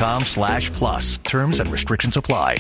broadcom.com/plus. Terms and restrictions apply.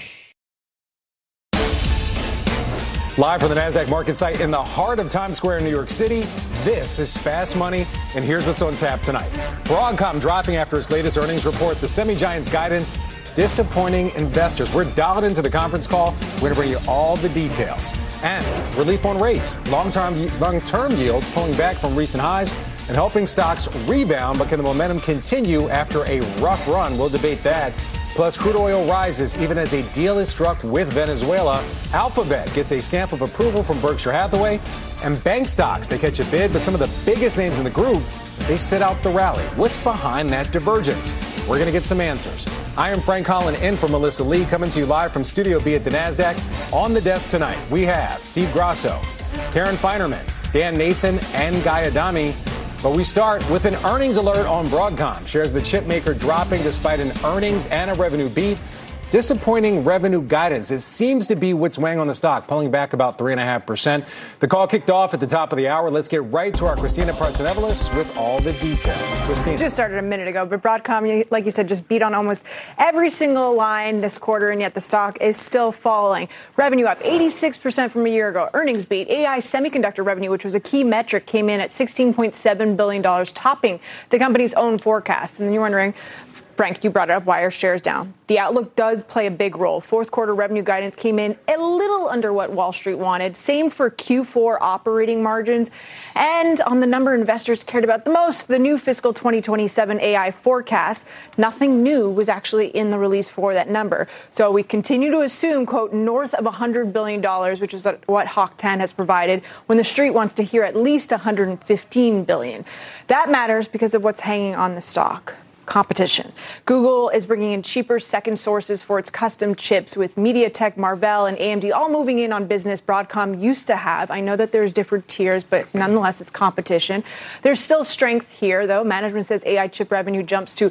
Live from the NASDAQ market site in the heart of Times Square in New York City, this is Fast Money, and here's what's on tap tonight. Broadcom dropping after its latest earnings report. The semi-giant's guidance disappointing investors. We're dialed into the conference call. We're going to bring you all the details. And relief on rates. Long-term yields pulling back from recent highs and helping stocks rebound. But can the momentum continue after a rough run? We'll debate that. Plus, crude oil rises even as a deal is struck with Venezuela. Alphabet gets a stamp of approval from Berkshire Hathaway. And bank stocks, they catch a bid, but some of the biggest names in the group, they sit out the rally. What's behind that divergence? We're going to get some answers. I am Frank Collin in for Melissa Lee, coming to you live from Studio B at the NASDAQ. On the desk tonight, we have Steve Grasso, Karen Feinerman, Dan Nathan, and Guy Adami. But we start with an earnings alert on Broadcom. Shares the chip maker dropping despite an earnings and a revenue beat. Disappointing revenue guidance. It seems to be what's weighing on the stock, pulling back about 3.5%. The call kicked off at the top of the hour. Let's get right to our Christina Partsinevelos with all the details. Christina. Just started a minute ago, but Broadcom, like you said, just beat on almost every single line this quarter, and yet the stock is still falling. Revenue up 86% from a year ago. Earnings beat. AI semiconductor revenue, which was a key metric, came in at $16.7 billion, topping the company's own forecast. And then you're wondering, Frank, you brought it up. Why are shares down? The outlook does play a big role. Fourth quarter revenue guidance came in a little under what Wall Street wanted. Same for Q4 operating margins. And on the number investors cared about the most, the new fiscal 2027 AI forecast. Nothing new was actually in the release for that number. So we continue to assume, quote, north of $100 billion, which is what Hawk 10 has provided, when the street wants to hear at least $115 billion. That matters because of what's hanging on the stock. Competition. Google is bringing in cheaper second sources for its custom chips, with MediaTek, Marvell, and AMD all moving in on business Broadcom used to have. I know that there's different tiers, but nonetheless, it's competition. There's still strength here, though. Management says AI chip revenue jumps to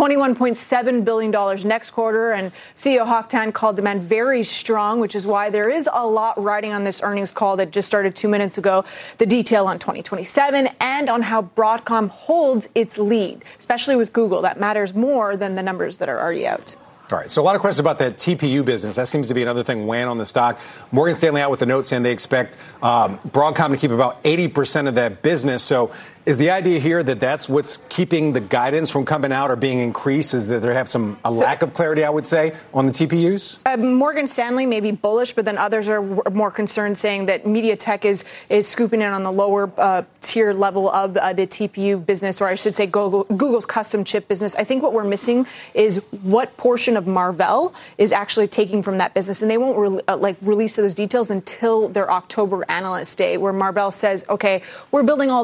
$21.7 billion next quarter, and CEO Hawk 10 called demand very strong, which is why there is a lot riding on this earnings call that just started 2 minutes ago. The detail on 2027 and on how Broadcom holds its lead, especially with Google. That matters more than the numbers that are already out. All right. So a lot of questions about that TPU business. That seems to be another thing weighing on the stock. Morgan Stanley out with a note saying they expect Broadcom to keep about 80% of that business. So is the idea here that that's what's keeping the guidance from coming out or being increased? Is that they have a lack of clarity, I would say, on the TPUs? Morgan Stanley may be bullish, but then others are more concerned, saying that MediaTek is scooping in on the lower tier level of the TPU business, or I should say Google's custom chip business. I think what we're missing is what portion of Marvell is actually taking from that business, and they won't release those details until their October analyst day, where Marvell says, okay, we're building all